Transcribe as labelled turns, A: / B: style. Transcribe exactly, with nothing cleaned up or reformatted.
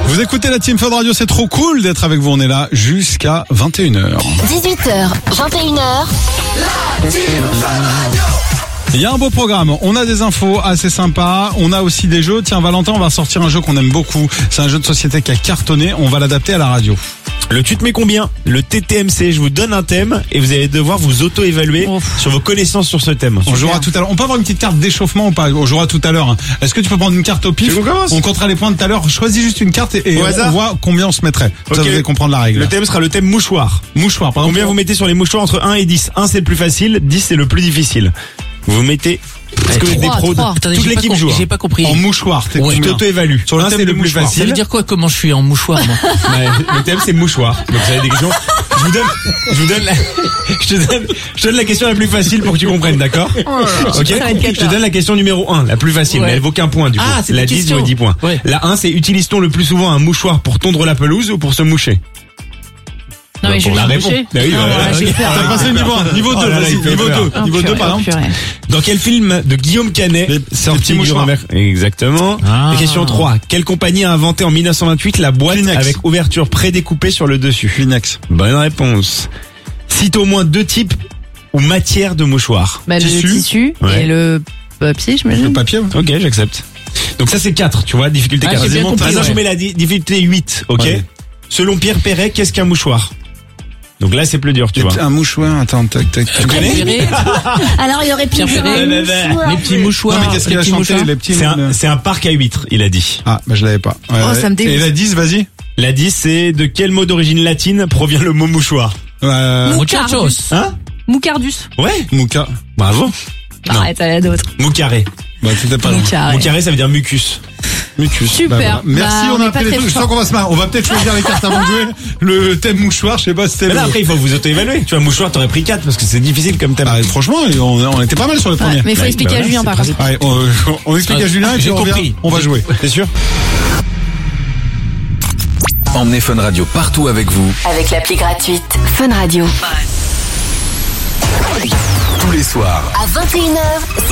A: Vous écoutez la Team Fun Radio, c'est trop cool d'être avec vous. On est là jusqu'à vingt et une heures.
B: dix-huit heures, vingt et une heures. La Team Fun Radio.
A: Il y a un beau programme, on a des infos assez sympas, on a aussi des jeux. Tiens Valentin, on va sortir un jeu qu'on aime beaucoup. C'est un jeu de société qui a cartonné, on va l'adapter à la radio.
C: Le tu te mets combien? Le T T M C, je vous donne un thème et vous allez devoir vous auto-évaluer Ouf. sur vos connaissances sur ce thème.
A: On jouera tout à l'heure. On peut avoir une petite carte d'échauffement ou pas? On jouera tout à l'heure. Est-ce que tu peux prendre une carte au pif? On comptera les points de tout à l'heure. Choisis juste une carte et, et on hasard. voit combien on se mettrait. Okay. Ça, vous allez comprendre la règle.
C: Le thème sera le thème mouchoir.
A: Mouchoir, pardon.
C: Combien vous mettez sur les mouchoirs entre un et dix? un c'est le plus facile, dix c'est le plus difficile. Vous mettez... Est-ce que vous êtes des pros? Toute l'équipe joue.
D: J'ai pas compris.
A: En mouchoir, t'es
C: ouais, tu t'auto-évalues.
A: Sur le thème c'est le plus facile.
D: Ça veut dire quoi comment je suis en mouchoir moi?
C: Ouais, le thème c'est mouchoir. Donc vous avez des questions. Je vous donne, je vous donne la, je te donne, je te donne la question la plus facile pour que tu comprennes, d'accord? Ok. Je te donne la question numéro un, la plus facile, ouais. mais elle vaut qu'un point du coup.
D: Ah, c'est
C: la dix vaut dix points. Ouais. La un c'est utilise-t-on le plus souvent un mouchoir pour tondre la pelouse ou pour se moucher?
D: Non mais je vais me moucher.
C: Bah oui,
D: non,
C: voilà.
D: voilà,
A: T'as passé le niveau un, niveau deux, oh là, vas-y, niveau deux, oh, niveau deux par exemple.
C: Dans quel film de Guillaume Canet sorti mouchoir? Exactement. Ah. Et question trois. Quelle compagnie a inventé en mille neuf cent vingt-huit la boîte Kleenex. Avec ouverture prédécoupée sur le dessus?
A: Kleenex.
C: Bonne réponse. Cite au moins deux types ou matières de mouchoirs.
E: Bah, le tissu, tissu ouais. et le papier, j'imagine.
A: Le papier, ouais.
C: Ok, j'accepte. Donc ça c'est quatre, tu vois, difficulté
D: ah,
C: quatre.
D: Maintenant
C: je mets la difficulté huit, ok ouais. Selon Pierre Perret, qu'est-ce qu'un mouchoir? Donc là, c'est plus dur, tu vois.
A: Un mouchoir, attends, tac, tac.
C: Tu connais?
E: Alors, il aurait pu
D: Pierre Perret, les petits mouchoirs.
A: Non, mais qu'est-ce qu'il a chanté, les petits?
C: C'est un, c'est un parc à huîtres, il a dit.
A: Ah, bah, je l'avais pas.
E: Ouais, oh, ouais. Ça me dégoûte.
A: Et la dix, vas-y.
C: La dix, c'est de quel mot d'origine latine provient le mot mouchoir?
D: Euh... Muchachos.
C: Hein?
E: Moucardus.
C: Ouais.
A: Mouka.
C: Bravo.
E: Arrête, il y a d'autres.
C: Moucaré.
A: Bah, c'était pas
E: Moucaré.
C: Moucaré, ça veut dire mucus.
A: Mucus.
E: Super.
A: Bah, voilà. Merci,
E: bah,
A: on, on a appris les trucs. Je sens qu'on va se marrer. On va peut-être choisir les cartes avant de jouer. Le thème mouchoir, je sais pas si c'était.
C: Mais là, le... après, il faut vous auto-évaluer. Tu vois, mouchoir, t'aurais pris quatre parce que c'est difficile comme thème.
A: Ah, franchement, on, on était pas mal sur le premier.
E: Ouais, mais il faut
C: ouais,
E: expliquer
C: bah
E: à Julien, par contre.
A: Allez, on, on explique ah, à Julien et puis on revient. On va jouer.
C: C'est sûr?
F: Emmenez Fun Radio partout avec vous.
B: Avec l'appli gratuite Fun Radio.
F: Tous les soirs.
B: À vingt et une heures,